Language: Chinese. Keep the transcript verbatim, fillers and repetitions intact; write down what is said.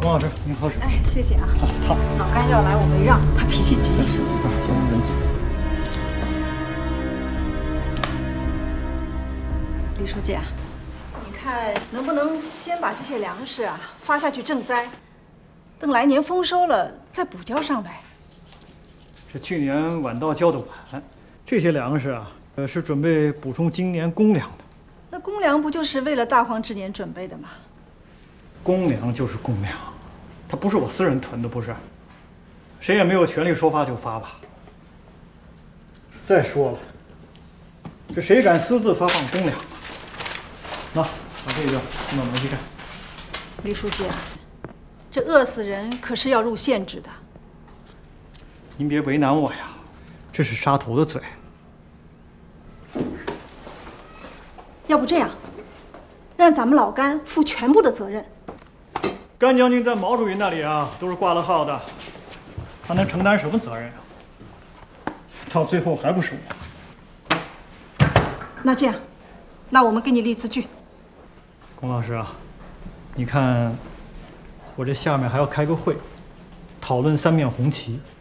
龚老师，您喝水。 哎，谢谢啊。 啊，烫。 老干要来我没让，他脾气急。 啊，先冷静。 李书记啊，你看能不能先把这些粮食啊发下去赈灾，等来年丰收了再补交上呗。 这去年晚稻交的晚，这些粮食啊，呃，是准备补充今年公粮的。 那公粮不就是为了大荒之年准备的吗？ 公粮就是公粮，它不是我私人囤的，不是。谁也没有权利说发就发吧。再说了，这谁敢私自发放公粮？那把这个送到煤气站。 李书记啊，这饿死人可是要入县制的。 您别为难我呀，这是杀头的罪。 要不这样，让咱们老甘负全部的责任。 甘将军在毛主席那里啊，都是挂了号的，他能承担什么责任啊？到最后还不是我。 那这样，那我们给你立字据。 龚老师啊，你看，我这下面还要开个会，讨论三面红旗。